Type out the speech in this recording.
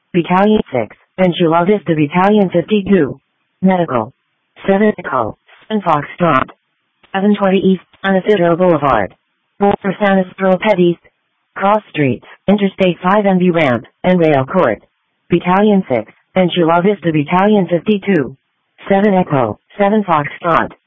Battalion 6, and Chula Vista Battalion 52. Medical. 7 Echo, 7 Foxtrot. 720 East, San Isidro Boulevard. 4 San Isidro Ped East. Cross Streets, Interstate 5 MV Ramp, and Rail Court. Battalion 6, and Chula Vista Battalion 52. 7 Echo, 7 Foxtrot.